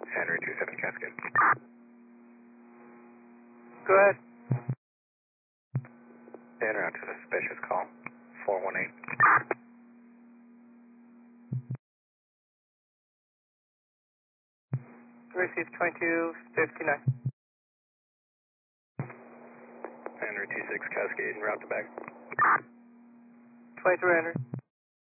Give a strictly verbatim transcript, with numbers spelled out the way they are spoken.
Henry two seven Cascade. Go ahead. En route to suspicious call, four one eight. Receive twenty-two fifty-nine. Henry two six Cascade, en route to back. twenty-three Henry.